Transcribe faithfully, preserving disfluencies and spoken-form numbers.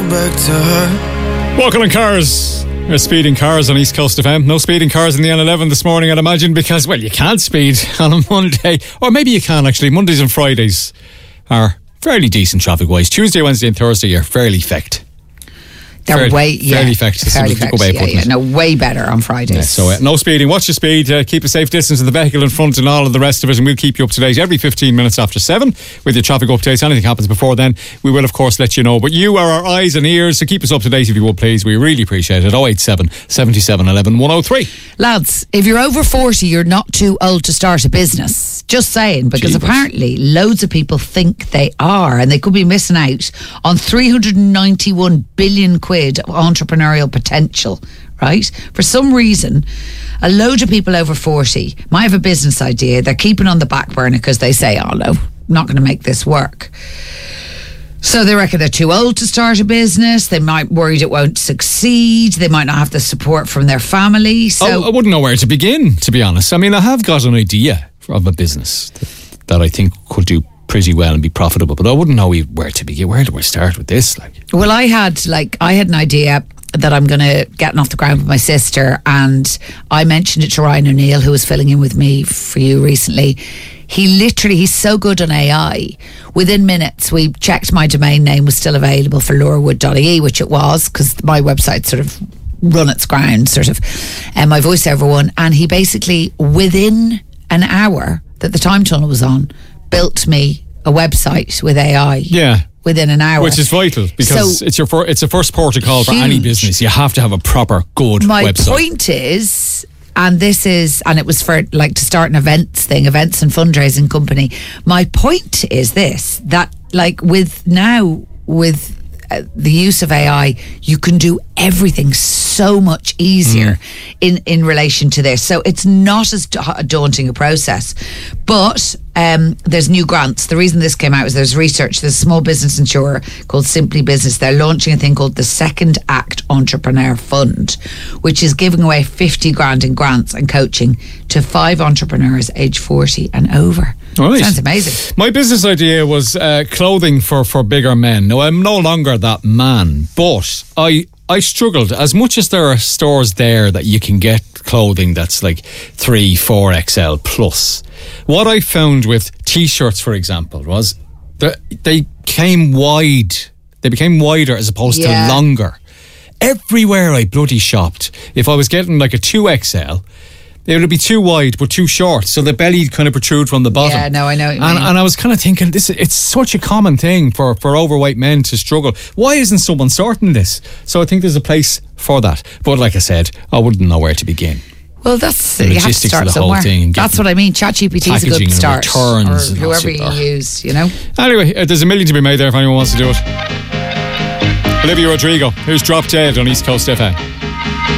back to her. Walking on cars. There's speeding cars on East Coast F M. No speeding cars in the N eleven this morning, I'd imagine, because, well, you can't speed on a Monday. Or maybe you can, actually. Mondays and Fridays are fairly decent traffic-wise. Tuesday, Wednesday and Thursday are fairly fecked. They're fairly, way, yeah. Fairly fecked. Fairly fecked, yeah, yeah. No, way better on Fridays. Yeah, so uh, no speeding. Watch your speed. Uh, keep a safe distance of the vehicle in front and all of the rest of it, and we'll keep you up to date every fifteen minutes after seven with your traffic updates. Anything happens before then, we will, of course, let you know. But you are our eyes and ears, so keep us up to date if you would, please. We really appreciate it. oh eight seven, seven seven, one one, one oh three. Lads, if you're over forty, you're not too old to start a business. Just saying, because Jeebus. Apparently loads of people think they are, and they could be missing out on three hundred ninety-one billion quid of entrepreneurial potential, right? For some reason, a load of people over forty might have a business idea they're keeping on the back burner because they say, oh no, I'm not going to make this work. So they reckon they're too old to start a business. They might worried it won't succeed. They might not have the support from their family. So oh, I wouldn't know where to begin, to be honest. I mean, I have got an idea of a business that, that I think could do pretty well and be profitable, but I wouldn't know where to begin. Where do I start with this? Like, well, I had like I had an idea that I'm going to get off the ground with my sister, and I mentioned it to Ryan O'Neill, who was filling in with me for you recently. He literally, he's so good on A I. Within minutes, we checked my domain name was still available for laurawood dot I E, which it was, because my website sort of run its ground, sort of, and my voiceover one. And he basically, within an hour that the time tunnel was on, built me a website with A I. Yeah. Within an hour. Which is vital, because so, it's your fir- it's a first port of call for huge. Any business. You have to have a proper, good my website. My point is, and this is, and it was for like to start an events thing, events and fundraising company. My point is this, that like with now, with uh, the use of A I, you can do everything so much easier mm. in, in relation to this. So it's not as da- daunting a process. But um, there's new grants. The reason this came out is there's research. There's a small business insurer called Simply Business. They're launching a thing called the Second Act Entrepreneur Fund, which is giving away fifty grand in grants and coaching to five entrepreneurs age forty and over. Right. Sounds amazing. My business idea was uh, clothing for, for bigger men. Now, I'm no longer that man, but I... I struggled. As much as there are stores there that you can get clothing that's like three, four X L plus, what I found with t-shirts, for example, was that they came wide. They became wider as opposed yeah. to longer. Everywhere I bloody shopped, if I was getting like a two X L, it would be too wide but too short, so the belly kind of protrude from the bottom. Yeah, no, I know what you and, mean. and I was kind of thinking, this it's such a common thing for, for overweight men to struggle. Why isn't someone sorting this? So I think there's a place for that. But like I said, I wouldn't know where to begin. Well, that's the you have to start of the somewhere. Whole thing, that's what I mean. ChatGPT is a good start. Returns or whoever you use, you know. Anyway, uh, there's a million to be made there if anyone wants to do it. Olivia Rodrigo, here's Drop Dead on East Coast F M.